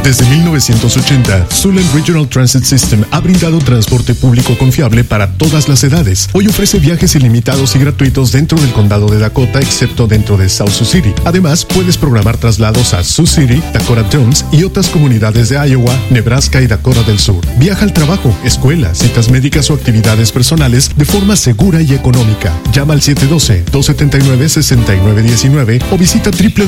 Desde 1980, Siouxland Regional Transit System ha brindado transporte público confiable para todas las edades. Hoy ofrece viajes ilimitados y gratuitos dentro del condado de Dakota, excepto dentro de South Sioux City. Además, puedes programar traslados a Sioux City, Dakota Jones y otras comunidades de Iowa, Nebraska y Dakota del Sur. Viaja al trabajo, escuela, citas médicas o actividades personales de forma segura y económica. Llama al 712-279-6919 o visita